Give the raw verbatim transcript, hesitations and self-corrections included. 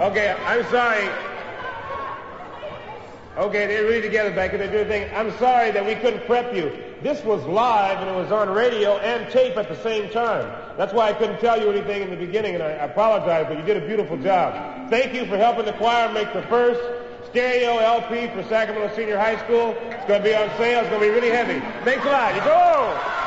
Okay, I'm sorry. Okay, they're really together back there. They're doing thing. I'm sorry that we couldn't prep you. This was live and it was on radio and tape at the same time. That's why I couldn't tell you anything in the beginning, and I apologize, but you did a beautiful job. Thank you for helping the choir make the first stereo L P for Sacramento Senior High School. It's going to be on sale. It's going to be really heavy. Thanks a lot. You go!